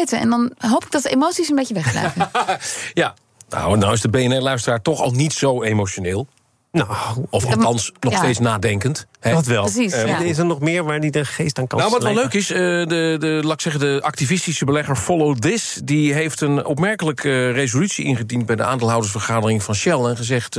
fluiten. En dan hoop ik dat de emoties een beetje wegblijven. Ja, nou is de BNR-luisteraar toch al niet zo emotioneel. Nou, of althans nog steeds nadenkend. Hè? Dat wel. Precies, Is er nog meer waar die de geest aan kan Nou, wat wel slijpen? leuk is, de activistische belegger Follow This... die heeft een opmerkelijke resolutie ingediend... bij de aandeelhoudersvergadering van Shell... en gezegd,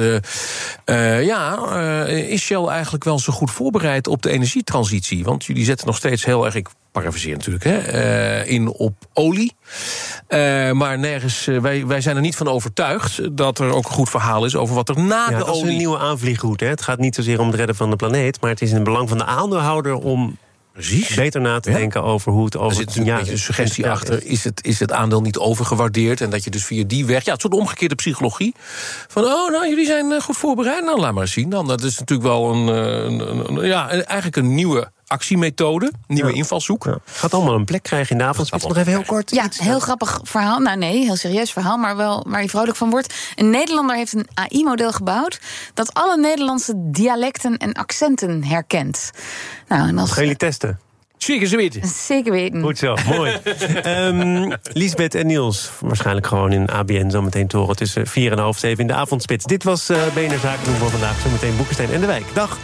is Shell eigenlijk wel zo goed voorbereid... op de energietransitie? Want jullie zetten nog steeds heel erg... parafraseer natuurlijk, in op olie. Maar nergens, wij zijn er niet van overtuigd... dat er ook een goed verhaal is over wat er na de olie... Dat is een nieuwe aanvliegroute. Het gaat niet zozeer om het redden van de planeet... maar het is in het belang van de aandeelhouder om beter na te denken over hoe het over... Er zit een beetje een suggestie achter. Is het aandeel niet overgewaardeerd? En dat je dus via die weg... Ja, het soort omgekeerde psychologie. Van, jullie zijn goed voorbereid. Nou, laat maar eens zien dan. Dat is natuurlijk wel eigenlijk een nieuwe actiemethode, nieuwe invalshoek. Ja. Gaat allemaal een plek krijgen in de avondspits. Nog even heel kort. Ja, heel grappig verhaal. Nou nee, heel serieus verhaal, maar wel waar je vrolijk van wordt. Een Nederlander heeft een AI-model gebouwd... dat alle Nederlandse dialecten en accenten herkent. Nou, en als... Gaan jullie testen? Zeker weten. Zeker weten. Goed zo, mooi. Liesbeth en Niels, waarschijnlijk gewoon in ABN zometeen te horen tussen 4 en half 7 in de avondspits. Dit was BNR Zaken doen voor vandaag. Zometeen Boekenstein en de Wijk. Dag.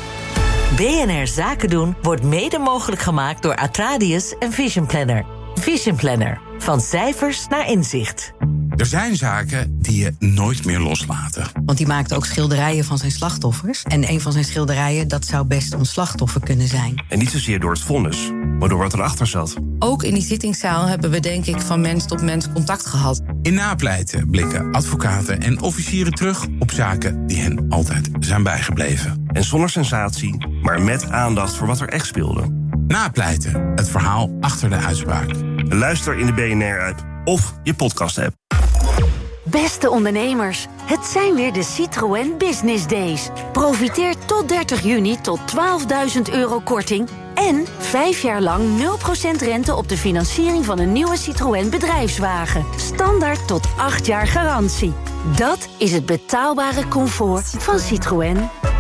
BNR Zaken doen wordt mede mogelijk gemaakt door Atradius en Vision Planner. Vision Planner. Van cijfers naar inzicht. Er zijn zaken die je nooit meer loslaten. Want die maakte ook schilderijen van zijn slachtoffers. En een van zijn schilderijen, dat zou best ons slachtoffer kunnen zijn. En niet zozeer door het vonnis, maar door wat erachter zat. Ook in die zittingszaal hebben we denk ik van mens tot mens contact gehad. In Napleiten blikken advocaten en officieren terug op zaken die hen altijd zijn bijgebleven. En zonder sensatie, maar met aandacht voor wat er echt speelde. Napleiten, het verhaal achter de uitspraak. Luister in de BNR-app of je podcast-app. Beste ondernemers, het zijn weer de Citroën Business Days. Profiteer tot 30 juni tot €12.000 korting... en 5 jaar lang 0% rente op de financiering van een nieuwe Citroën bedrijfswagen. Standaard tot 8 jaar garantie. Dat is het betaalbare comfort van Citroën.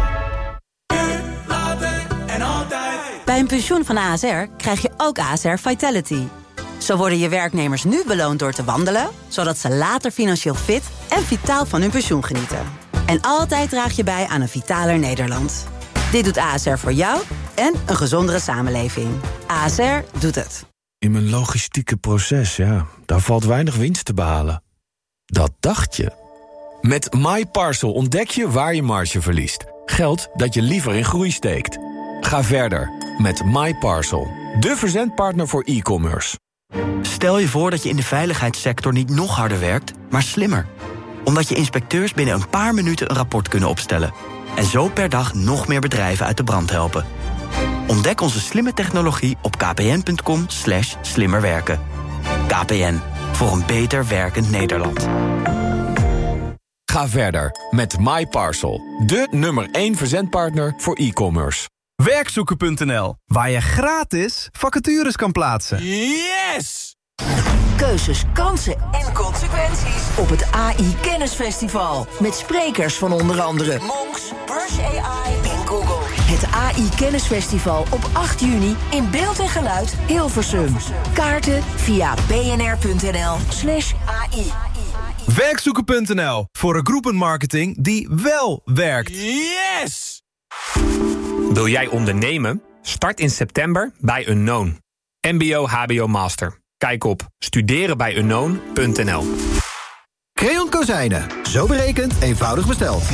Bij een pensioen van ASR krijg je ook ASR Vitality. Zo worden je werknemers nu beloond door te wandelen... zodat ze later financieel fit en vitaal van hun pensioen genieten. En altijd draag je bij aan een vitaler Nederland. Dit doet ASR voor jou en een gezondere samenleving. ASR doet het. In mijn logistieke proces, daar valt weinig winst te behalen. Dat dacht je. Met MyParcel ontdek je waar je marge verliest. Geld dat je liever in groei steekt. Ga verder met MyParcel, de verzendpartner voor e-commerce. Stel je voor dat je in de veiligheidssector niet nog harder werkt, maar slimmer. Omdat je inspecteurs binnen een paar minuten een rapport kunnen opstellen. En zo per dag nog meer bedrijven uit de brand helpen. Ontdek onze slimme technologie op kpn.com/slimmerwerken. KPN, voor een beter werkend Nederland. Ga verder met MyParcel, de nummer 1 verzendpartner voor e-commerce. Werkzoeken.nl, waar je gratis vacatures kan plaatsen. Yes! Keuzes, kansen en consequenties op het AI Kennisfestival. Met sprekers van onder andere Monks, Brush AI en Google. Het AI Kennisfestival op 8 juni in beeld en geluid Hilversum. Kaarten via bnr.nl/AI. Werkzoeken.nl, voor een groepenmarketing die wel werkt. Yes! Wil jij ondernemen? Start in september bij Unknown. MBO-HBO Master. Kijk op studerenbijunknown.nl. Creon Kozijnen. Zo berekend, eenvoudig besteld.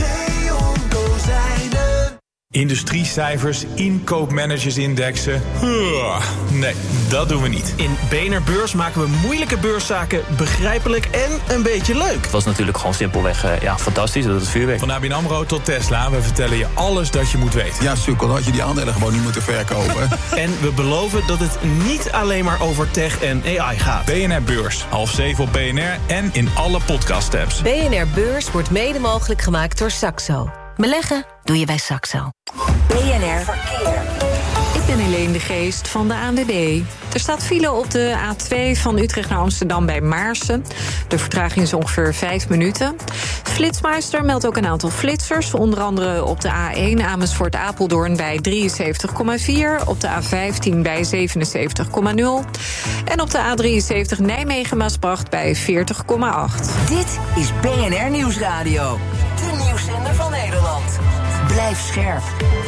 Industriecijfers, inkoopmanagersindexen. Nee, dat doen we niet. In BNR Beurs maken we moeilijke beurszaken begrijpelijk en een beetje leuk. Het was natuurlijk gewoon simpelweg fantastisch, dat het vuurwerk. Van ABN AMRO tot Tesla, we vertellen je alles dat je moet weten. Ja, sukkel, had je die aandelen gewoon niet moeten verkopen. En we beloven dat het niet alleen maar over tech en AI gaat. BNR Beurs, 6:30 op BNR en in alle podcast-apps. BNR Beurs wordt mede mogelijk gemaakt door Saxo. Beleggen doe je bij Saxo. BNR Verkeer. Ik ben Helene de Geest van de ANWB. Er staat file op de A2 van Utrecht naar Amsterdam bij Maarsen. De vertraging is ongeveer 5 minuten. Flitsmeister meldt ook een aantal flitsers. Onder andere op de A1 Amersfoort-Apeldoorn bij 73,4. Op de A15 bij 77,0. En op de A73 Nijmegen-Maasbracht bij 40,8. Dit is BNR Nieuwsradio. De nieuwszender van Nederland. Blijf scherp.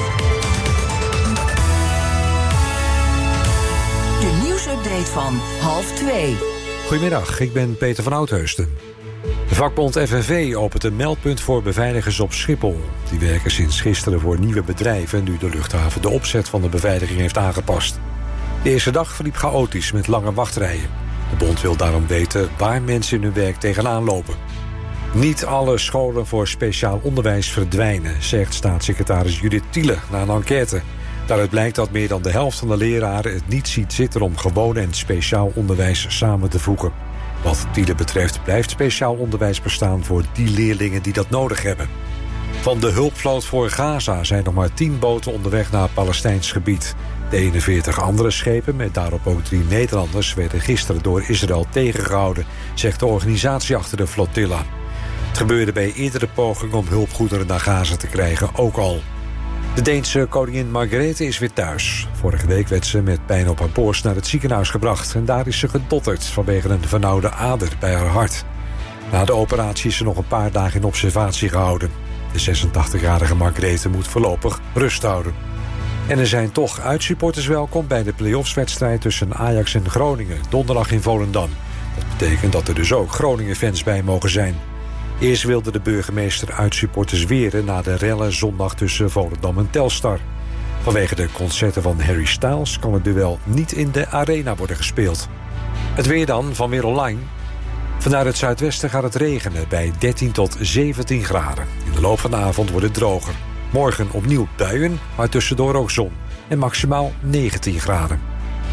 De nieuwsupdate van 1:30. Goedemiddag, ik ben Peter van Oudheusden. De vakbond FNV opent een meldpunt voor beveiligers op Schiphol. Die werken sinds gisteren voor nieuwe bedrijven, nu de luchthaven de opzet van de beveiliging heeft aangepast. De eerste dag verliep chaotisch met lange wachtrijen. De bond wil daarom weten waar mensen in hun werk tegenaan lopen. Niet alle scholen voor speciaal onderwijs verdwijnen, zegt staatssecretaris Judith Thiele na een enquête. Daaruit blijkt dat meer dan de helft van de leraren het niet ziet zitten om gewoon en speciaal onderwijs samen te voegen. Wat Thiele betreft blijft speciaal onderwijs bestaan voor die leerlingen die dat nodig hebben. Van de hulpvloot voor Gaza zijn nog maar 10 boten onderweg naar Palestijns gebied. De 41 andere schepen, met daarop ook 3 Nederlanders, werden gisteren door Israël tegengehouden, zegt de organisatie achter de flotilla. Het gebeurde bij eerdere pogingen om hulpgoederen naar Gaza te krijgen ook al. De Deense koningin Margrethe is weer thuis. Vorige week werd ze met pijn op haar borst naar het ziekenhuis gebracht en daar is ze gedotterd vanwege een vernauwde ader bij haar hart. Na de operatie is ze nog een paar dagen in observatie gehouden. De 86-jarige Margrethe moet voorlopig rust houden. En er zijn toch uitsupporters welkom bij de play-offswedstrijd tussen Ajax en Groningen, donderdag in Volendam. Dat betekent dat er dus ook Groningen-fans bij mogen zijn. Eerst wilde de burgemeester uitsupporters weren na de rellen zondag tussen Volendam en Telstar. Vanwege de concerten van Harry Styles kan het duel niet in de arena worden gespeeld. Het weer dan van Weer Online. Vanuit het zuidwesten gaat het regenen bij 13 tot 17 graden. In de loop van de avond wordt het droger. Morgen opnieuw buien, maar tussendoor ook zon. En maximaal 19 graden.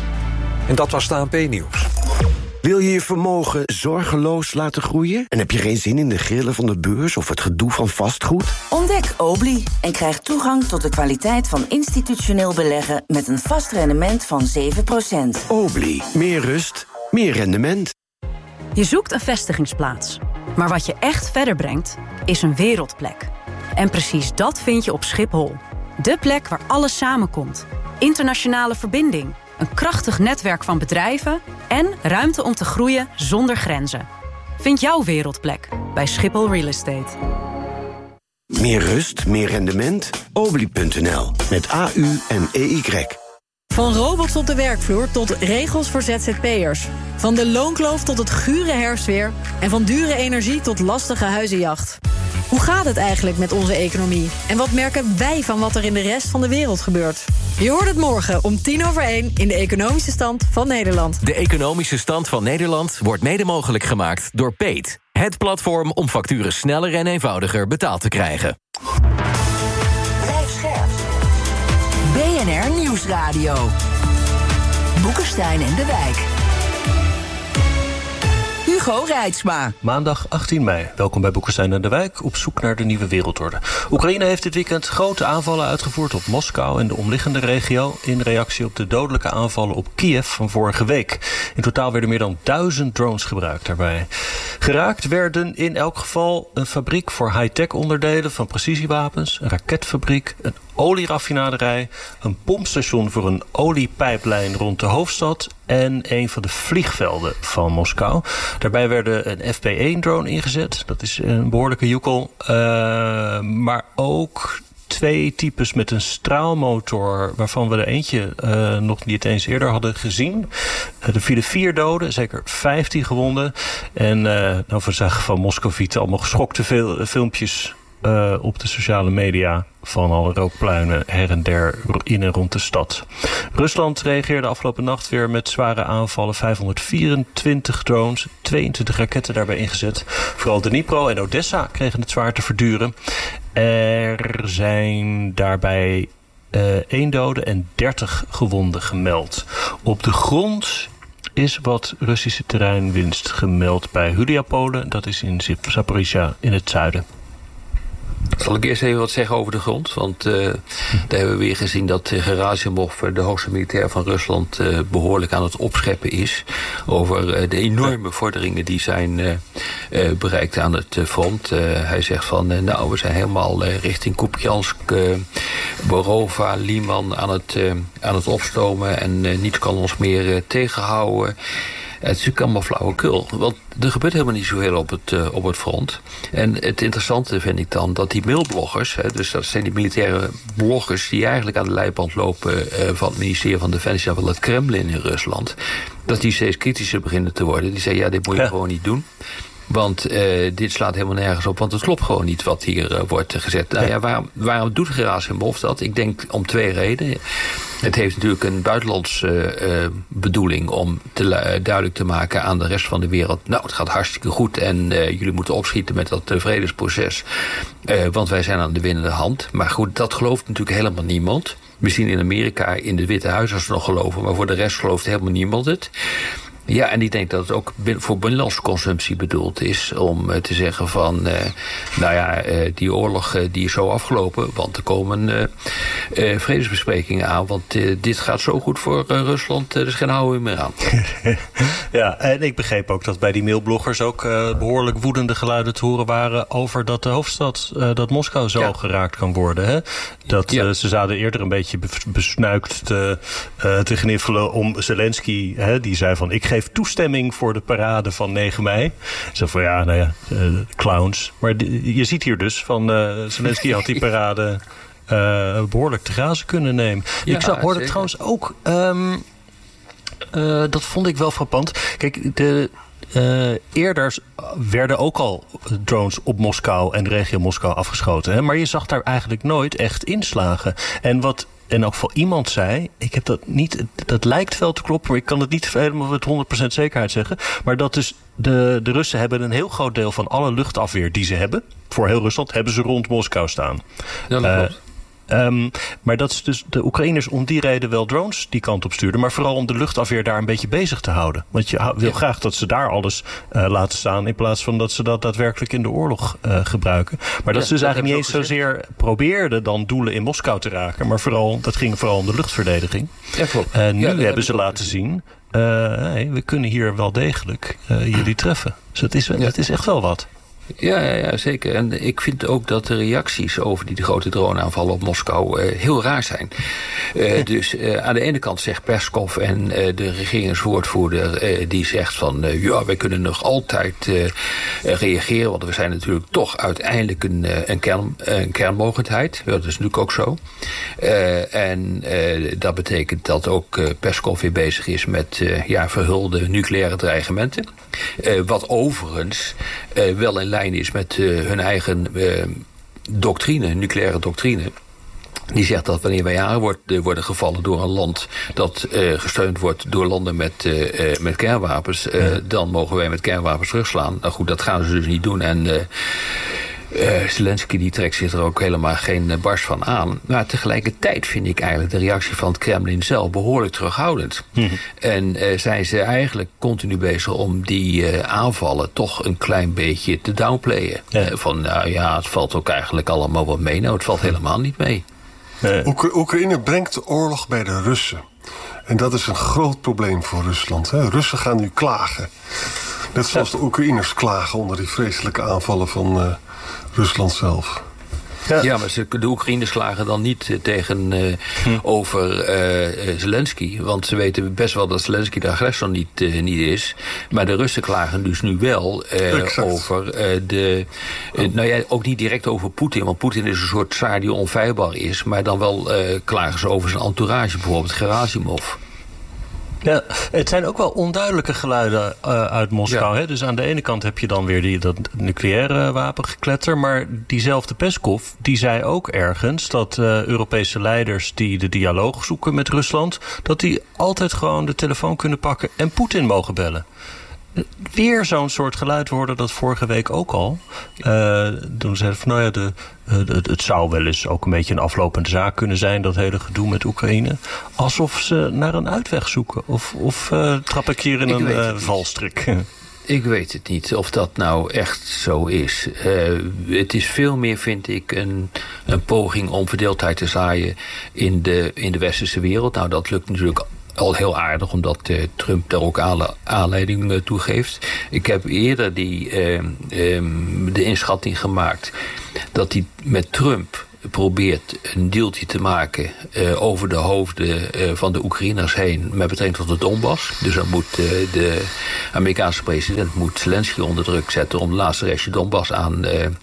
En dat was het ANP-nieuws. Wil je je vermogen zorgeloos laten groeien? En heb je geen zin in de grillen van de beurs of het gedoe van vastgoed? Ontdek Obli en krijg toegang tot de kwaliteit van institutioneel beleggen met een vast rendement van 7%. Obli, meer rust, meer rendement. Je zoekt een vestigingsplaats. Maar wat je echt verder brengt, is een wereldplek. En precies dat vind je op Schiphol. De plek waar alles samenkomt. Internationale verbinding. Een krachtig netwerk van bedrijven en ruimte om te groeien zonder grenzen. Vind jouw wereldplek bij Schiphol Real Estate. Meer rust, meer rendement? Obli.nl met AU en EY. Van robots op de werkvloer tot regels voor ZZP'ers. Van de loonkloof tot het gure herfstweer. En van dure energie tot lastige huizenjacht. Hoe gaat het eigenlijk met onze economie? En wat merken wij van wat er in de rest van de wereld gebeurt? Je hoort het morgen om 1:10 in de Economische Stand van Nederland. De Economische Stand van Nederland wordt mede mogelijk gemaakt door Peet. Het platform om facturen sneller en eenvoudiger betaald te krijgen. Blijf scherp. BNR Nieuwsradio. Boekenstein en de Wijk. Hugo Reitsma. Maandag 18 mei. Welkom bij Boekenstein en de Wijk, op zoek naar de nieuwe wereldorde. Oekraïne heeft dit weekend grote aanvallen uitgevoerd op Moskou en de omliggende regio, in reactie op de dodelijke aanvallen op Kiev van vorige week. In totaal werden meer dan 1000 drones gebruikt daarbij. Geraakt werden in elk geval een fabriek voor high-tech onderdelen van precisiewapens, een raketfabriek, een olieraffinaderij, een pompstation voor een oliepijplijn rond de hoofdstad en een van de vliegvelden van Moskou. Daarbij werden een FP1-drone ingezet. Dat is een behoorlijke joekel. Maar ook 2 types met een straalmotor, waarvan we er eentje nog niet eens eerder hadden gezien. Er vielen 4 doden, zeker 15 gewonden. En we zagen van Moscovieten allemaal geschokte filmpjes op de sociale media van alle rookpluimen her en der in en rond de stad. Rusland reageerde afgelopen nacht weer met zware aanvallen. 524 drones, 22 raketten daarbij ingezet. Vooral Dnipro en Odessa kregen het zwaar te verduren. Er zijn daarbij 1 dode en 30 gewonden gemeld. Op de grond is wat Russische terreinwinst gemeld bij Huliapole. Dat is in Zaporizhzhia in het zuiden. Zal ik eerst even wat zeggen over de grond? Want daar hebben we weer gezien dat Gerasimov, de hoogste militair van Rusland, behoorlijk aan het opscheppen is over de enorme vorderingen die zijn bereikt aan het front. Hij zegt van, we zijn helemaal richting Kupiansk, Borova, Liman aan het opstomen en niets kan ons meer tegenhouden. Het is natuurlijk allemaal flauwekul, want er gebeurt helemaal niet zoveel op het front. En het interessante vind ik dan dat die mailbloggers, dus dat zijn die militaire bloggers die eigenlijk aan de leiband lopen van het ministerie van Defensie en van het Kremlin in Rusland, dat die steeds kritischer beginnen te worden. Die zeggen, dit moet je gewoon niet doen. Want dit slaat helemaal nergens op, want het klopt gewoon niet wat hier wordt gezet. Nou ja, waarom doet Gerasimov dat? Ik denk om 2 redenen. Het heeft natuurlijk een buitenlandse bedoeling om duidelijk te maken aan de rest van de wereld, het gaat hartstikke goed en jullie moeten opschieten met dat vredesproces. Want wij zijn aan de winnende hand. Maar goed, dat gelooft natuurlijk helemaal niemand. Misschien in Amerika, in het Witte Huis als ze nog geloven, maar voor de rest gelooft helemaal niemand het. Ja, en ik denk dat het ook voor binnenlandse consumptie bedoeld is om te zeggen van, die oorlog die is zo afgelopen, want er komen vredesbesprekingen aan, want dit gaat zo goed voor Rusland, er is geen houden meer aan. Ja, en ik begreep ook dat bij die mailbloggers ook behoorlijk woedende geluiden te horen waren over dat de hoofdstad, dat Moskou zo geraakt kan worden. Hè? Dat ze zouden eerder een beetje besnuikt te gniffelen om Zelensky, die zei van, ik geef toestemming voor de parade van 9 mei. Zo van, clowns. Maar je ziet hier dus van, Zelensky had die parade behoorlijk te grazen kunnen nemen. Ja, ik hoorde trouwens ook, dat vond ik wel frappant. Kijk, eerder werden ook al drones op Moskou en de regio Moskou afgeschoten. Hè? Maar je zag daar eigenlijk nooit echt inslagen. En wat in elk geval iemand zei, ik heb dat niet, dat lijkt wel te kloppen, maar ik kan het niet helemaal met 100% zekerheid zeggen. Maar dat is, de Russen hebben een heel groot deel van alle luchtafweer die ze hebben, voor heel Rusland, hebben ze rond Moskou staan. Ja, dat klopt. Maar dat is dus de Oekraïners om die reden wel drones die kant op stuurden. Maar vooral om de luchtafweer daar een beetje bezig te houden. Want je wil graag dat ze daar alles laten staan, in plaats van dat ze dat daadwerkelijk in de oorlog gebruiken. Maar dat ze dus eigenlijk niet eens zozeer probeerden dan doelen in Moskou te raken. Maar dat ging vooral om de luchtverdediging. Ja, klopt. Nu hebben ze laten zien, we kunnen hier wel degelijk jullie treffen. Dus dat is echt wel wat. Ja, zeker. En ik vind ook dat de reacties over die grote droneaanvallen op Moskou heel raar zijn. Dus aan de ene kant zegt Peskov en de regeringswoordvoerder, die zegt van, wij kunnen nog altijd reageren, want we zijn natuurlijk toch uiteindelijk een kernmogendheid. Dat is natuurlijk ook zo. En dat betekent dat ook Peskov weer bezig is met verhulde nucleaire dreigementen. Wat overigens wel in lijn is met hun eigen doctrine, nucleaire doctrine. Die zegt dat wanneer wij worden gevallen door een land dat gesteund wordt door landen met kernwapens, dan mogen wij met kernwapens terugslaan. Nou goed, dat gaan ze dus niet doen. En Zelensky die trekt zich er ook helemaal geen barst van aan. Maar tegelijkertijd vind ik eigenlijk de reactie van het Kremlin zelf behoorlijk terughoudend. En zijn ze eigenlijk continu bezig om die aanvallen toch een klein beetje te downplayen. Het valt ook eigenlijk allemaal wat mee. Nou, het valt helemaal niet mee. Oekraïne brengt de oorlog bij de Russen. En dat is een groot probleem voor Rusland. Hè? Russen gaan nu klagen. Net zoals de Oekraïners klagen onder die vreselijke aanvallen van Rusland zelf. Ja, maar de Oekraïners klagen dan niet over Zelensky. Want ze weten best wel dat Zelensky de agressor niet is. Maar de Russen klagen dus nu wel over ook niet direct over Poetin. Want Poetin is een soort tsaar die onfeilbaar is. Maar dan wel klagen ze over zijn entourage, bijvoorbeeld Gerasimov. Ja, het zijn ook wel onduidelijke geluiden uit Moskou. Ja. Hè? Dus aan de ene kant heb je dan weer dat nucleaire wapengekletter. Maar diezelfde Peskov, die zei ook ergens dat Europese leiders die de dialoog zoeken met Rusland, dat die altijd gewoon de telefoon kunnen pakken en Poetin mogen bellen. Weer zo'n soort geluid hoorde dat vorige week ook al. Toen zeiden van, het zou wel eens ook een beetje een aflopende zaak kunnen zijn, dat hele gedoe met Oekraïne. Alsof ze naar een uitweg zoeken. Of trap ik hier in een valstrik? Ik weet het niet of dat nou echt zo is. Het is veel meer, vind ik, een poging om verdeeldheid te zaaien in de westerse wereld. Nou, dat lukt natuurlijk al heel aardig, omdat Trump daar ook aanleiding toe geeft. Ik heb eerder de inschatting gemaakt dat hij met Trump probeert een dealtje te maken over de hoofden van de Oekraïners heen met betrekking tot de Donbass. Dus dan moet de Amerikaanse president Zelensky onder druk zetten om de laatste restje Donbass aan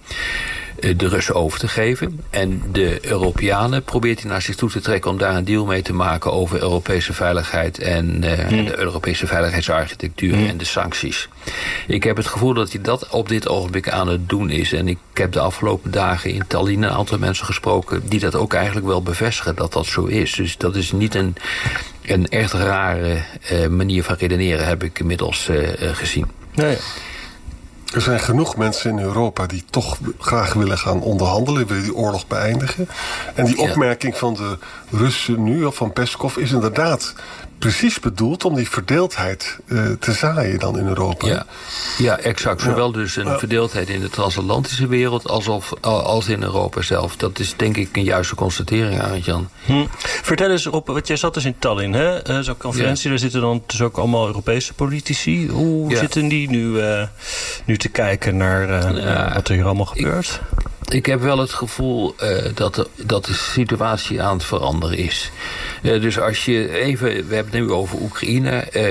de Russen over te geven. En de Europeanen probeert hij naar zich toe te trekken om daar een deal mee te maken over Europese veiligheid en de Europese veiligheidsarchitectuur en de sancties. Ik heb het gevoel dat hij dat op dit ogenblik aan het doen is. En ik heb de afgelopen dagen in Tallinn een aantal mensen gesproken die dat ook eigenlijk wel bevestigen dat dat zo is. Dus dat is niet een echt rare manier van redeneren, heb ik inmiddels gezien. Nee. Er zijn genoeg mensen in Europa die toch graag willen gaan onderhandelen, willen die oorlog beëindigen. En die opmerking van de Russen nu, of van Peskov, is inderdaad precies bedoeld om die verdeeldheid te zaaien dan in Europa. Ja, exact. Zowel dus een verdeeldheid in de transatlantische wereld als in Europa zelf. Dat is denk ik een juiste constatering, Arend-Jan. Vertel eens, Rob, want jij zat dus in Tallinn, hè? Zo'n conferentie, daar zitten dan dus ook allemaal Europese politici. Hoe zitten die nu te kijken naar wat er hier allemaal gebeurt? Ik heb wel het gevoel dat de situatie aan het veranderen is. Dus als je even, we hebben het nu over Oekraïne.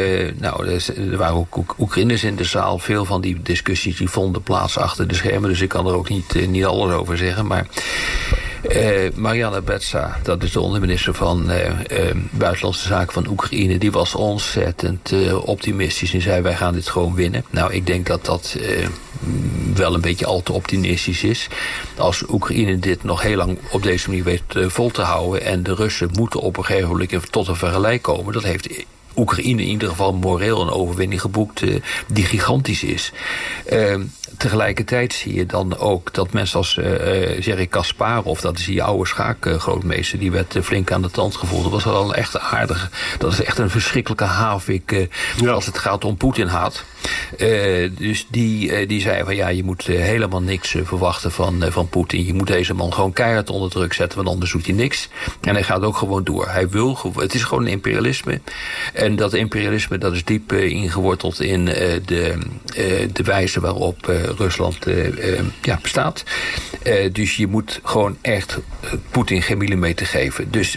Er waren ook Oekraïners in de zaal. Veel van die discussies die vonden plaats achter de schermen. Dus ik kan er ook niet alles over zeggen. Maar Marianna Betsa, dat is de onderminister van Buitenlandse Zaken van Oekraïne, die was ontzettend optimistisch en zei: wij gaan dit gewoon winnen. Nou, ik denk dat dat wel een beetje al te optimistisch is. Als Oekraïne dit nog heel lang op deze manier weet vol te houden en de Russen moeten op een gegeven moment tot een vergelijk komen, dat heeft Oekraïne in ieder geval moreel een overwinning geboekt die gigantisch is. Tegelijkertijd zie je dan ook dat mensen als Garry Kasparov, dat is die oude schaakgrootmeester, die werd flink aan de tand gevoeld. Dat was wel een echt aardige, dat is echt een verschrikkelijke havik als het gaat om Poetin-haat. Dus die zei van je moet helemaal niks verwachten van Poetin. Je moet deze man gewoon keihard onder druk zetten, want anders doet hij niks. En hij gaat ook gewoon door. Het is gewoon een imperialisme. En dat imperialisme, dat is diep ingeworteld in de wijze waarop Rusland bestaat. Dus je moet gewoon echt Poetin geen millimeter geven. Dus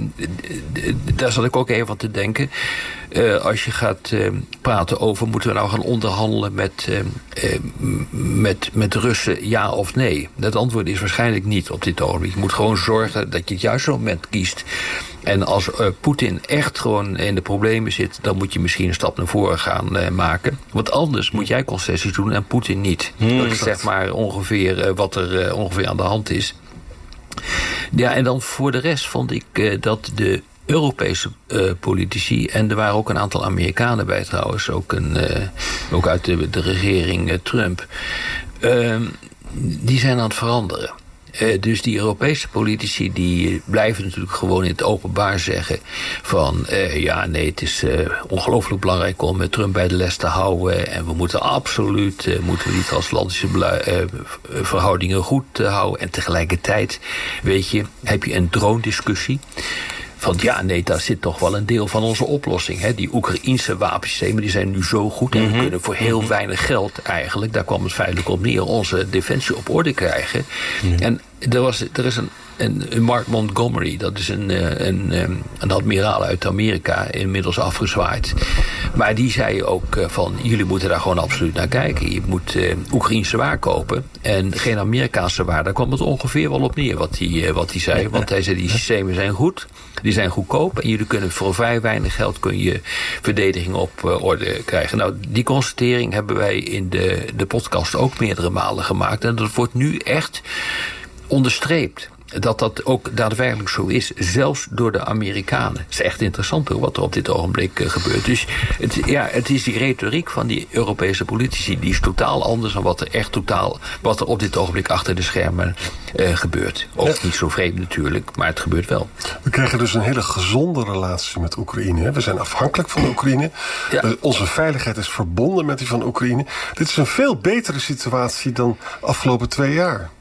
daar zat ik ook even aan te denken. Als je gaat praten over, moeten we nou gaan onderhandelen met Russen, ja of nee? Het antwoord is waarschijnlijk niet op dit ogenblik. Je moet gewoon zorgen dat je het juiste moment kiest. En als Poetin echt gewoon in de problemen zit, dan moet je misschien een stap naar voren gaan maken. Want anders moet jij concessies doen en Poetin niet. Dat is zeg maar ongeveer wat er ongeveer aan de hand is. Ja, en dan voor de rest vond ik dat de Europese politici, en er waren ook een aantal Amerikanen bij trouwens, ook uit de regering Trump, die zijn aan het veranderen. Dus die Europese politici die blijven natuurlijk gewoon in het openbaar zeggen van het is ongelooflijk belangrijk om Trump bij de les te houden en we moeten absoluut die transatlantische verhoudingen goed houden. En tegelijkertijd, heb je een droondiscussie van daar zit toch wel een deel van onze oplossing. Hè? Die Oekraïense wapensystemen die zijn nu zo goed en we kunnen voor heel weinig geld eigenlijk, daar kwam het feitelijk op neer, onze defensie op orde krijgen. En er is een Mark Montgomery, dat is een admiraal uit Amerika, inmiddels afgezwaaid. Maar die zei ook van, jullie moeten daar gewoon absoluut naar kijken. Je moet Oekraïense waar kopen en geen Amerikaanse waar. Daar kwam het ongeveer wel op neer wat hij zei. Want hij zei, die systemen zijn goed, die zijn goedkoop en jullie kunnen voor vrij weinig geld kun je verdediging op orde krijgen. Nou, die constatering hebben wij in de podcast ook meerdere malen gemaakt. En dat wordt nu echt onderstreept. dat ook daadwerkelijk zo is, zelfs door de Amerikanen. Het is echt interessant hoor, wat er op dit ogenblik gebeurt. Dus het is die retoriek van die Europese politici, die is totaal anders dan wat er op dit ogenblik achter de schermen gebeurt. Ook niet zo vreemd natuurlijk, maar het gebeurt wel. We krijgen dus een hele gezonde relatie met Oekraïne. Hè? We zijn afhankelijk van de Oekraïne. Ja. Onze veiligheid is verbonden met die van Oekraïne. Dit is een veel betere situatie dan de afgelopen 2 jaar.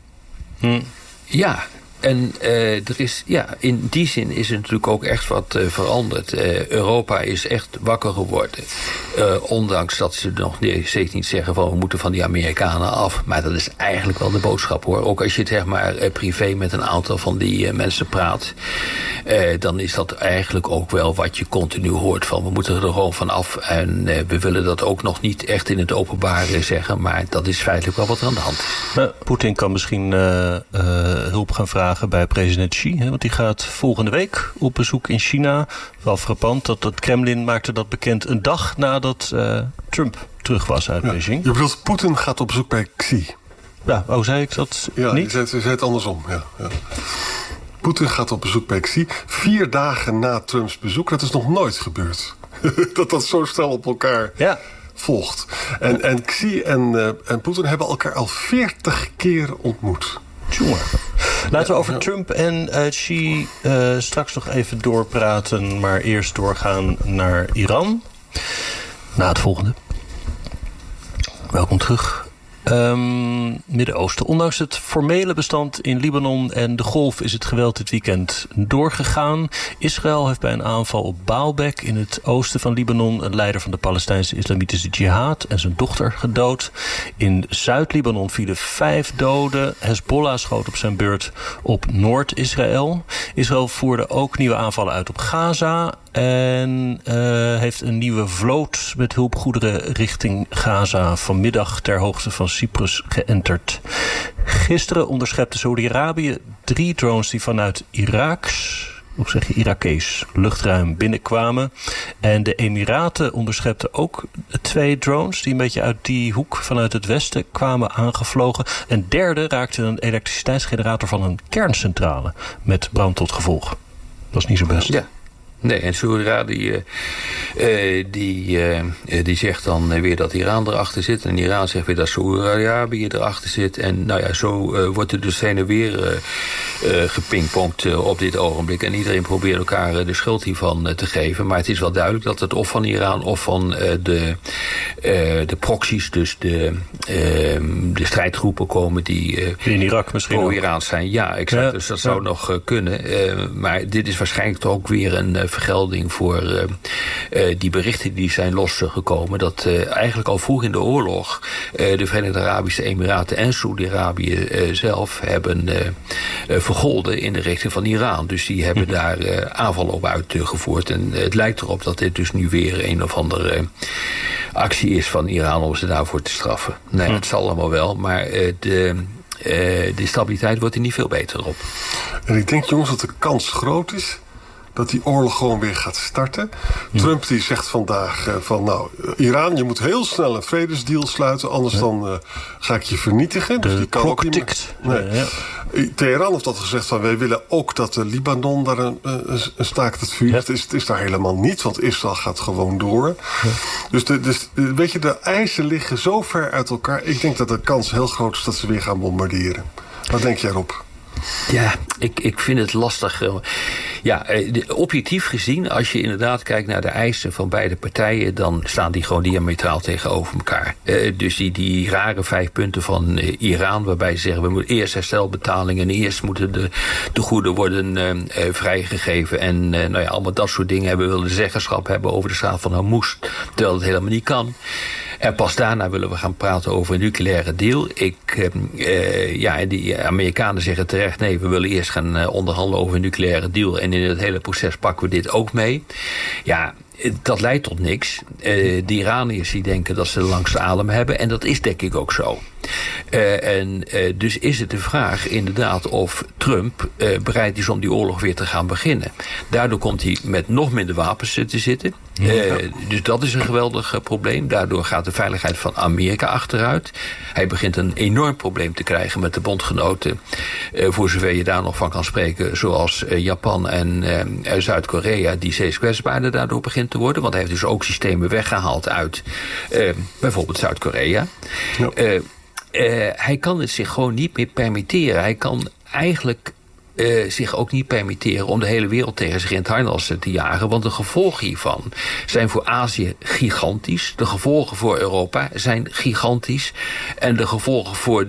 Ja. En er is, in die zin is er natuurlijk ook echt wat veranderd. Europa is echt wakker geworden. Ondanks dat ze nog steeds niet zeggen van we moeten van die Amerikanen af. Maar dat is eigenlijk wel de boodschap hoor. Ook als je zeg maar privé met een aantal van die mensen praat. Dan is dat eigenlijk ook wel wat je continu hoort van we moeten er gewoon van af. En we willen dat ook nog niet echt in het openbaar zeggen. Maar dat is feitelijk wel wat er aan de hand is. Poetin kan misschien hulp gaan vragen bij president Xi. Hè, want die gaat volgende week op bezoek in China. Wel frappant dat het Kremlin maakte dat bekend een dag nadat Trump terug was uit Beijing. Je bedoelt, Poetin gaat op bezoek bij Xi. Ja, zei ik dat niet? Ja, je zei het andersom. Ja. Poetin gaat op bezoek bij Xi 4 dagen na Trumps bezoek. Dat is nog nooit gebeurd. dat zo snel op elkaar volgt. En Xi en Poetin hebben elkaar al 40 keer ontmoet. Jongen. Laten we over Trump en Xi straks nog even doorpraten. Maar eerst doorgaan naar Iran. Na het volgende. Welkom terug. Midden-Oosten. Ondanks het formele bestand in Libanon en de golf is het geweld dit weekend doorgegaan. Israël heeft bij een aanval op Baalbek in het oosten van Libanon een leider van de Palestijnse Islamitische Jihad en zijn dochter gedood. In Zuid-Libanon vielen 5 doden. Hezbollah schoot op zijn beurt op Noord-Israël. Israël voerde ook nieuwe aanvallen uit op Gaza en heeft een nieuwe vloot met hulpgoederen richting Gaza vanmiddag ter hoogte van Cyprus geënterd. Gisteren onderschepte Saudi-Arabië 3 drones die vanuit Irakees luchtruim binnenkwamen. En de Emiraten onderschepten ook 2 drones die een beetje uit die hoek vanuit het westen kwamen aangevlogen. Een derde raakte een elektriciteitsgenerator van een kerncentrale met brand tot gevolg. Dat is niet zo best. Ja. Nee, en Saudi-Arabië die zegt dan weer dat Iran erachter zit. En Iran zegt weer dat Saudi-Arabië erachter zit. En nou ja, zo wordt er dus heen en weer gepingpongd op dit ogenblik. En iedereen probeert elkaar de schuld hiervan te geven. Maar het is wel duidelijk dat het of van Iran of van de proxies, dus de strijdgroepen komen die in Irak misschien pro-Iraans zijn. Ja, exact. Ja, dus dat zou nog kunnen. Maar dit is waarschijnlijk toch ook weer een vergelding voor die berichten die zijn losgekomen. Dat eigenlijk al vroeg in de oorlog de Verenigde Arabische Emiraten en Saudi-Arabië zelf hebben vergolden in de richting van Iran. Dus die hebben daar aanvallen op uitgevoerd. En het lijkt erop dat dit dus nu weer een of andere actie is van Iran om ze daarvoor te straffen. Nee, dat zal allemaal wel, maar de stabiliteit wordt er niet veel beter op. En ik denk, jongens, dat de kans groot is dat die oorlog gewoon weer gaat starten. Trump die zegt vandaag Iran, je moet heel snel een vredesdeal sluiten, anders dan ga ik je vernietigen. Dus die kan ook niet meer. Nee. Teheran heeft dat gezegd van wij willen ook dat de Libanon daar een staakt het vuur. Het is daar helemaal niet, want Israël gaat gewoon door. Ja. Dus weet je, de eisen liggen zo ver uit elkaar. Ik denk dat de kans heel groot is dat ze weer gaan bombarderen. Wat denk jij erop? Ja, ik vind het lastig. Ja, objectief gezien, als je inderdaad kijkt naar de eisen van beide partijen, dan staan die gewoon diametraal tegenover elkaar. Dus die rare 5 punten van Iran, waarbij ze zeggen we moeten eerst herstelbetalingen en eerst moeten de goeden worden vrijgegeven en allemaal dat soort dingen hebben. We willen zeggenschap hebben over de staat van Hormuz, terwijl het helemaal niet kan. En pas daarna willen we gaan praten over een nucleaire deal. Die Amerikanen zeggen terecht, nee, we willen eerst gaan onderhandelen over een nucleaire deal. En in het hele proces pakken we dit ook mee. Ja, dat leidt tot niks. De Iraniërs die denken dat ze de langste adem hebben. En dat is denk ik ook zo. Dus is het de vraag inderdaad of Trump bereid is om die oorlog weer te gaan beginnen. Daardoor komt hij met nog minder wapens te zitten. Dus dat is een geweldig probleem. Daardoor gaat de veiligheid van Amerika achteruit. Hij begint een enorm probleem te krijgen met de bondgenoten. Voor zover je daar nog van kan spreken. Zoals Japan en Zuid-Korea. Die steeds kwetsbaarder daardoor begint te worden. Want hij heeft dus ook systemen weggehaald uit bijvoorbeeld Zuid-Korea. Ja. Hij kan het zich gewoon niet meer permitteren. Hij kan eigenlijk zich ook niet permitteren om de hele wereld tegen zich in het harnas te jagen. Want de gevolgen hiervan zijn voor Azië gigantisch. De gevolgen voor Europa zijn gigantisch. En de gevolgen voor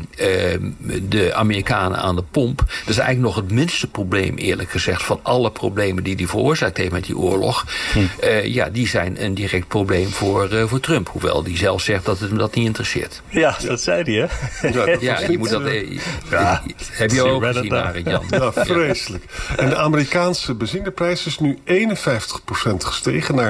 de Amerikanen aan de pomp, dat is eigenlijk nog het minste probleem, eerlijk gezegd, van alle problemen die hij veroorzaakt heeft met die oorlog. Die zijn een direct probleem voor Trump. Hoewel die zelf zegt dat het hem dat niet interesseert. Ja, dat zei hij, hè? Ja, je moet dat... heb je ook gezien, Arend? Ja, vreselijk. En de Amerikaanse benzineprijs is nu 51% gestegen naar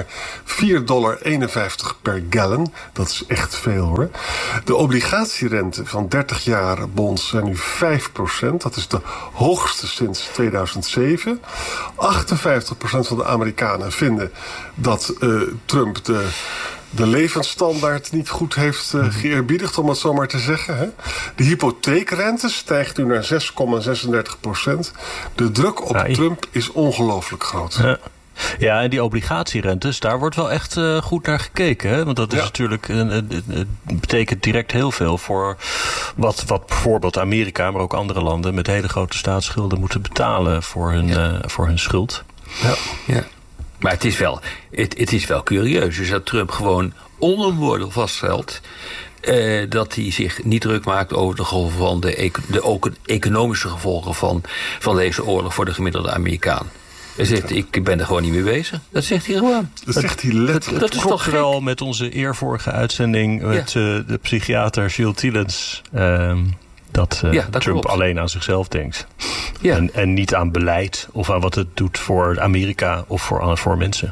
$4,51 per gallon. Dat is echt veel, hoor. De obligatierente van 30 jaar bonds zijn nu 5%. Dat is de hoogste sinds 2007. 58% van de Amerikanen vinden dat Trump de levensstandaard niet goed heeft geëerbiedigd, om het zo maar te zeggen. Hè? De hypotheekrente stijgt nu naar 6,36%. De druk op Trump is ongelooflijk groot. Ja, en die obligatierentes, daar wordt wel echt goed naar gekeken. Hè? Want dat is natuurlijk het betekent direct heel veel voor wat bijvoorbeeld Amerika, maar ook andere landen met hele grote staatsschulden moeten betalen voor hun schuld. Ja. Maar het is wel curieus. Dus dat Trump gewoon onomwoordelijk vaststelt dat hij zich niet druk maakt over de gevolgen van de economische gevolgen van deze oorlog voor de gemiddelde Amerikaan. Hij zegt, ik ben er gewoon niet mee bezig. Dat zegt hij gewoon. Dat zegt hij letterlijk. Dat is toch wel met onze eervorige uitzending met de psychiater Gilles Tillens. Dat Trump klopt. Alleen aan zichzelf denkt. Ja. En niet aan beleid of aan wat het doet voor Amerika of voor mensen.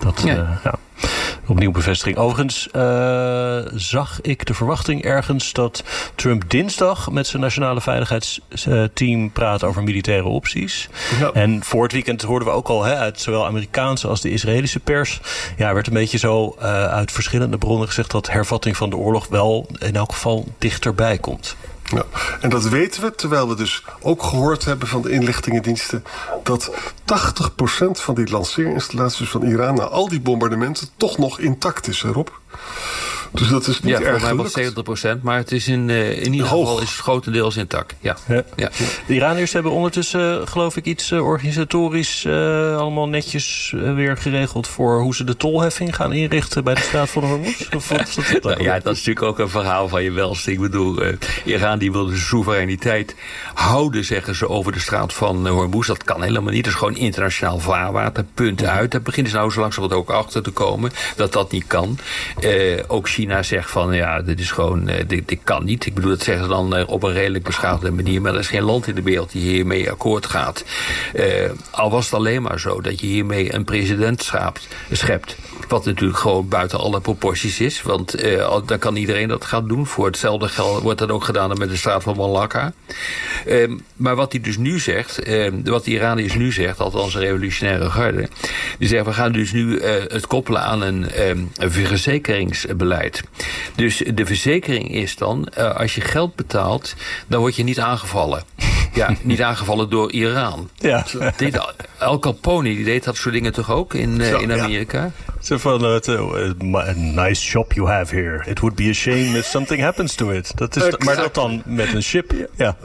Opnieuw bevestiging. Overigens zag ik de verwachting ergens dat Trump dinsdag met zijn nationale veiligheidsteam praat over militaire opties. Ja. En voor het weekend hoorden we ook al uit zowel Amerikaanse als de Israëlische pers. Ja, werd een beetje zo uit verschillende bronnen gezegd dat hervatting van de oorlog wel in elk geval dichterbij komt. Ja, en dat weten we, terwijl we dus ook gehoord hebben van de inlichtingendiensten dat 80% van die lanceerinstallaties van Iran na al die bombardementen toch nog intact is, Rob. Dus dat is niet erg gelukt. 70%, maar het is in ieder geval is het grotendeels intact. Ja. De Iraniërs hebben ondertussen, geloof ik, iets organisatorisch allemaal netjes weer geregeld voor hoe ze de tolheffing gaan inrichten bij de straat van Hormuz. Dat is natuurlijk ook een verhaal van je welste. Ik bedoel, Iran die wil de soevereiniteit houden, zeggen ze, over de straat van Hormuz. Dat kan helemaal niet. Dat is gewoon internationaal vaarwater. Punt uit. Daar beginnen ze nou zo langzamerhand ook achter te komen dat niet kan. Ook China zegt van, dit is gewoon, dit kan niet. Ik bedoel, dat zeggen ze dan op een redelijk beschaafde manier. Maar er is geen land in de wereld die hiermee akkoord gaat. Al was het alleen maar zo dat je hiermee een president schept. Wat natuurlijk gewoon buiten alle proporties is. Want dan kan iedereen dat gaan doen. Voor hetzelfde geld wordt dat ook gedaan met de straat van Malakka. Maar wat hij dus nu zegt, wat de Iraniërs nu zegt, althans een revolutionaire garde, die zeggen, we gaan dus nu het koppelen aan een verzekeringsbeleid. Dus de verzekering is dan, als je geld betaalt, dan word je niet aangevallen. Ja, niet aangevallen door Iran. Ja. Al Capone die deed dat soort dingen toch ook in Amerika? Zo van, a nice shop you have here. It would be a shame if something happens to it. Dat is maar dat dan met een ship. Ja,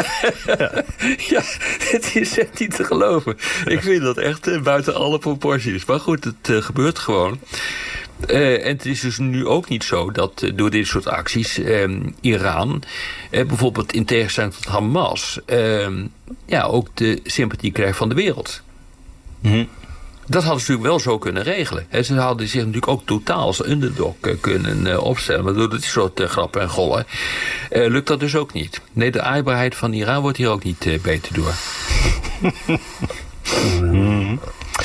het is echt niet te geloven. Ik vind dat echt buiten alle proporties. Maar goed, het gebeurt gewoon. En het is dus nu ook niet zo dat door dit soort acties Iran, bijvoorbeeld in tegenstelling tot Hamas, ook de sympathie krijgt van de wereld. Mm-hmm. Dat hadden ze natuurlijk wel zo kunnen regelen. Ze hadden zich natuurlijk ook totaal als underdog kunnen opstellen. Maar door dit soort grappen en gollen lukt dat dus ook niet. Nee, de aaibaarheid van Iran wordt hier ook niet beter door. Mm-hmm.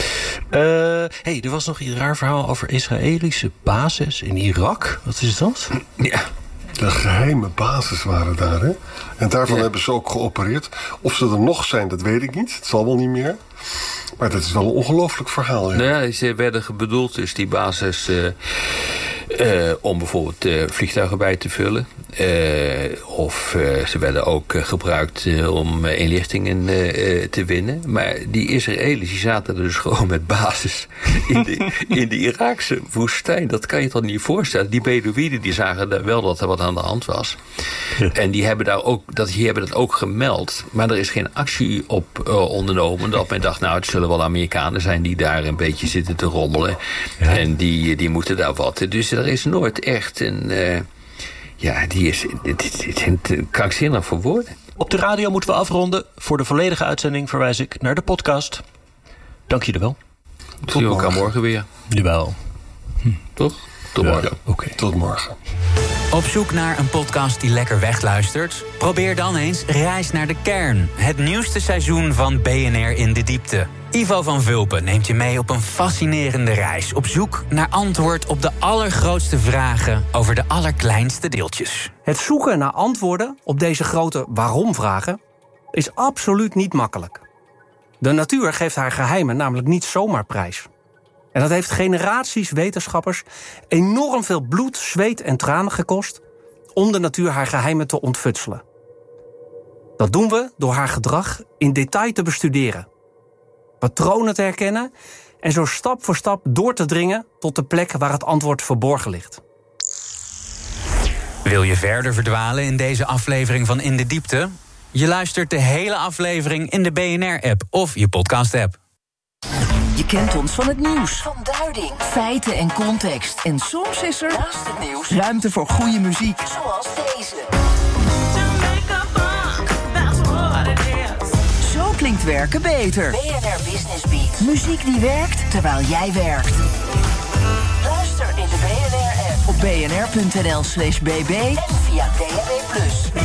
Er was nog een raar verhaal over Israëlische bases in Irak. Wat is dat? Ja. De geheime bases waren daar, hè? En daarvan hebben ze ook geopereerd. Of ze er nog zijn, dat weet ik niet. Het zal wel niet meer. Maar dat is wel een ongelooflijk verhaal. Ja. Nou ja, ze werden bedoeld, dus die basis... om bijvoorbeeld vliegtuigen bij te vullen. Of ze werden ook gebruikt om inlichtingen te winnen. Maar die Israëli's die zaten dus gewoon met basis in de Iraakse woestijn. Dat kan je toch niet voorstellen. Die Bedouinen die zagen wel dat er wat aan de hand was. Ja. En die hebben dat ook gemeld. Maar er is geen actie op ondernomen. Dat men dacht, nou het zullen wel Amerikanen zijn die daar een beetje zitten te rommelen. Ja. En die moeten daar wat. Dus er is nooit echt een... het krankzinnig voor woorden. Op de radio moeten we afronden. Voor de volledige uitzending verwijs ik naar de podcast. Dank jullie wel. Tot elkaar morgen weer. Jawel. Toch? Tot morgen. Ja, okay. Tot morgen. Op zoek naar een podcast die lekker wegluistert? Probeer dan eens Reis naar de Kern. Het nieuwste seizoen van BNR in de Diepte. Ivo van Vulpen neemt je mee op een fascinerende reis. Op zoek naar antwoord op de allergrootste vragen over de allerkleinste deeltjes. Het zoeken naar antwoorden op deze grote waarom-vragen is absoluut niet makkelijk. De natuur geeft haar geheimen namelijk niet zomaar prijs. En dat heeft generaties wetenschappers enorm veel bloed, zweet en tranen gekost om de natuur haar geheimen te ontfutselen. Dat doen we door haar gedrag in detail te bestuderen, patronen te herkennen en zo stap voor stap door te dringen tot de plek waar het antwoord verborgen ligt. Wil je verder verdwalen in deze aflevering van In de Diepte? Je luistert de hele aflevering in de BNR-app of je podcast-app. Je kent ons van het nieuws, van duiding, feiten en context. En soms is er, naast het nieuws, ruimte voor goede muziek. Zoals deze. Zo klinkt werken beter. BNR Business Beat. Muziek die werkt terwijl jij werkt. Luister in de BNR-app op bnr.nl/bb en via DAB+.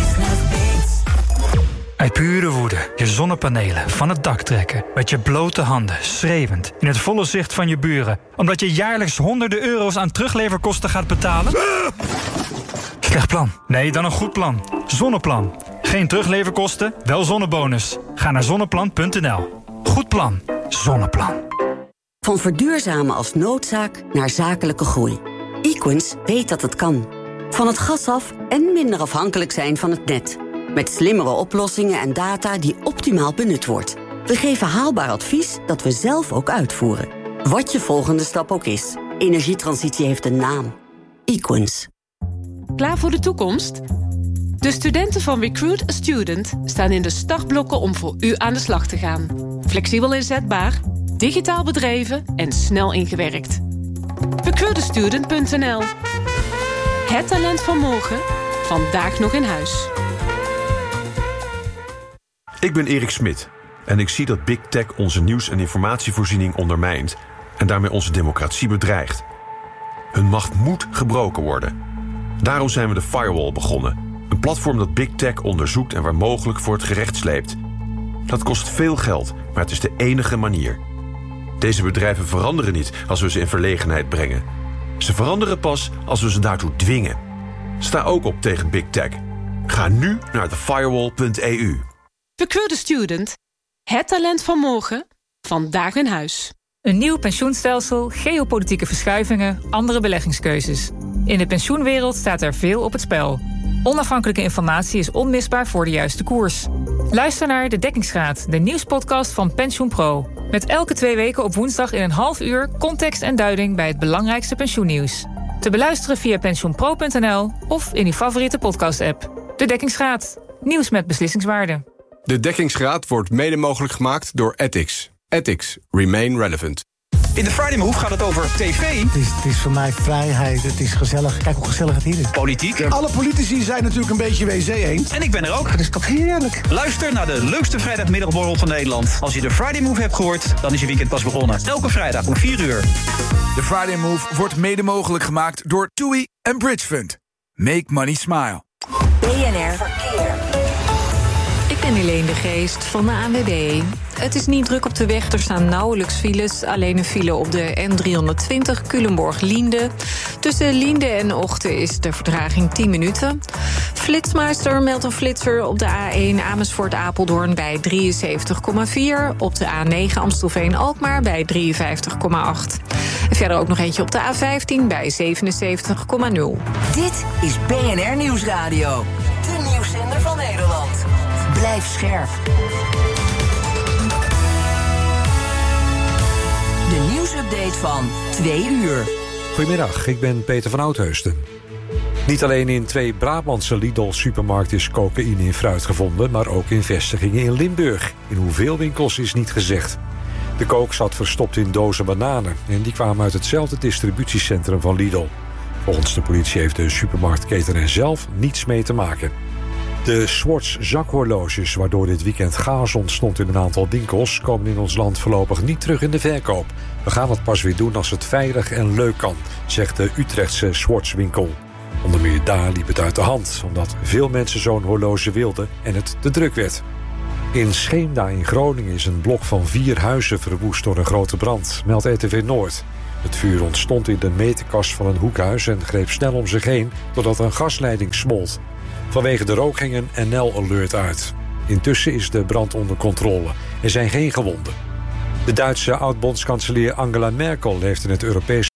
Uit pure woede je zonnepanelen van het dak trekken. Met je blote handen, schreeuwend, in het volle zicht van je buren. Omdat je jaarlijks honderden euro's aan terugleverkosten gaat betalen? Slecht plan. Nee, dan een goed plan. Zonneplan. Geen terugleverkosten, wel zonnebonus. Ga naar zonneplan.nl. Goed plan. Zonneplan. Van verduurzamen als noodzaak naar zakelijke groei. Equens weet dat het kan. Van het gas af en minder afhankelijk zijn van het net. Met slimmere oplossingen en data die optimaal benut wordt. We geven haalbaar advies dat we zelf ook uitvoeren. Wat je volgende stap ook is. Energietransitie heeft een naam. Equens. Klaar voor de toekomst? De studenten van Recruit a Student staan in de startblokken om voor u aan de slag te gaan. Flexibel inzetbaar, digitaal bedreven en snel ingewerkt. Recruitastudent.nl. Het talent van morgen, vandaag nog in huis. Ik ben Erik Smit en ik zie dat Big Tech onze nieuws- en informatievoorziening ondermijnt en daarmee onze democratie bedreigt. Hun macht moet gebroken worden. Daarom zijn we de Firewall begonnen. Een platform dat Big Tech onderzoekt en waar mogelijk voor het gerecht sleept. Dat kost veel geld, maar het is de enige manier. Deze bedrijven veranderen niet als we ze in verlegenheid brengen. Ze veranderen pas als we ze daartoe dwingen. Sta ook op tegen Big Tech. Ga nu naar thefirewall.eu. Recruit a Student. Het talent van morgen, vandaag in huis. Een nieuw pensioenstelsel, geopolitieke verschuivingen, andere beleggingskeuzes. In de pensioenwereld staat er veel op het spel. Onafhankelijke informatie is onmisbaar voor de juiste koers. Luister naar De Dekkingsgraad, de nieuwspodcast van PensioenPro. Met elke 2 weken op woensdag in een half uur context en duiding bij het belangrijkste pensioennieuws. Te beluisteren via pensioenpro.nl of in uw favoriete podcast-app. De Dekkingsgraad, nieuws met beslissingswaarde. De Dekkingsgraad wordt mede mogelijk gemaakt door Ethics. Ethics. Remain relevant. In de Friday Move gaat het over tv. Het is voor mij vrijheid, het is gezellig. Kijk hoe gezellig het hier is. Politiek. Alle politici zijn natuurlijk een beetje WC eens. En ik ben er ook. Dat is toch heerlijk. Luister naar de leukste vrijdagmiddagborrel van Nederland. Als je de Friday Move hebt gehoord, dan is je weekend pas begonnen. Elke vrijdag om 4 uur. De Friday Move wordt mede mogelijk gemaakt door TUI en Bridge Fund. Make money smile. BNR Verkeer. Ik ben Helene de Geest van de ANWB. Het is niet druk op de weg, er staan nauwelijks files. Alleen een file op de N320 Culemborg-Liende. Tussen Liende en Ochten is de vertraging 10 minuten. Flitsmeister meldt een flitser op de A1 Amersfoort-Apeldoorn bij 73,4. Op de A9 Amstelveen-Alkmaar bij 53,8. En verder ook nog eentje op de A15 bij 77,0. Dit is BNR Nieuwsradio. De nieuwszender van Nederland. Blijf scherp. De nieuwsupdate van 2 uur. Goedemiddag, ik ben Peter van Oudheusden. Niet alleen in 2 Brabantse Lidl-supermarkten is cocaïne in fruit gevonden, maar ook in vestigingen in Limburg. In hoeveel winkels is niet gezegd. De coke zat verstopt in dozen bananen en die kwamen uit hetzelfde distributiecentrum van Lidl. Volgens de politie heeft de supermarktketen er zelf niets mee te maken. De Swatch zakhorloges, waardoor dit weekend chaos ontstond in een aantal winkels, komen in ons land voorlopig niet terug in de verkoop. We gaan het pas weer doen als het veilig en leuk kan, zegt de Utrechtse Swatch-winkel. Onder meer daar liep het uit de hand, omdat veel mensen zo'n horloge wilden en het te druk werd. In Scheemda in Groningen is een blok van 4 huizen verwoest door een grote brand, meldt RTV Noord. Het vuur ontstond in de meterkast van een hoekhuis en greep snel om zich heen doordat een gasleiding smolt. Vanwege de rook ging een NL-alert uit. Intussen is de brand onder controle. Er zijn geen gewonden. De Duitse oud-bondskanselier Angela Merkel heeft in het Europees